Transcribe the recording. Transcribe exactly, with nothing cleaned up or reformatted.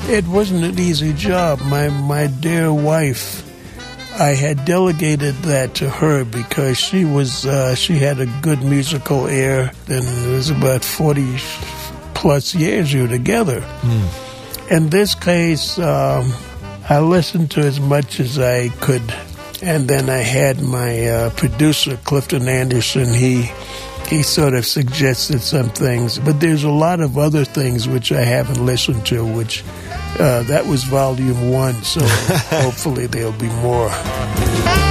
It wasn't an easy job. My my dear wife, I had delegated that to her because she was uh, she had a good musical ear, and it was about forty plus years you were together. Mm. In this case, um, I listened to as much as I could, and then I had my uh, producer Clifton Anderson. He he sort of suggested some things, but there's a lot of other things which I haven't listened to, which. Uh, that was volume one, so hopefully there'll be more.